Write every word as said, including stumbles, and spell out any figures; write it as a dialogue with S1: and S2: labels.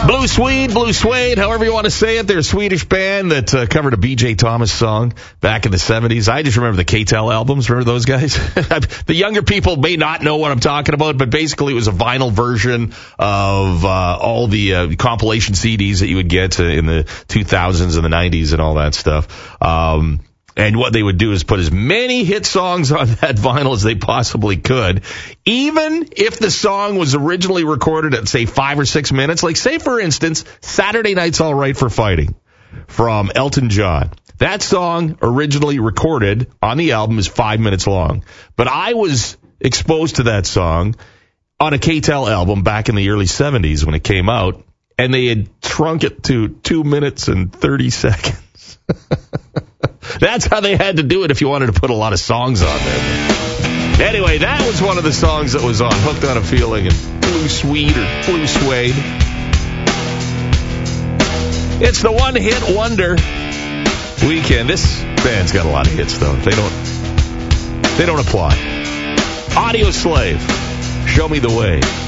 S1: Blue Swede, Blue Suede, however you want to say it. They're a Swedish band that uh, covered a B J Thomas song back in the seventies. I just remember the K T E L albums. Remember those guys? The younger people may not know what I'm talking about, but basically it was a vinyl version of uh, all the uh, compilation C Ds that you would get uh, in the two thousands and the nineties and all that stuff. Um And what they would do is put as many hit songs on that vinyl as they possibly could, even if the song was originally recorded at, say, five or six minutes. Like, say, for instance, Saturday Night's All Right for Fighting from Elton John. That song originally recorded on the album is five minutes long. But I was exposed to that song on a K T E L album back in the early seventies when it came out, and they had shrunk it to two minutes and thirty seconds. That's how they had to do it if you wanted to put a lot of songs on there. Anyway, that was one of the songs that was on Hooked on a Feeling and Blue Swede or Blue Suede. It's the one hit wonder weekend. This band's got a lot of hits, though. They don't, they don't apply. Audio Slave, Show Me the Way.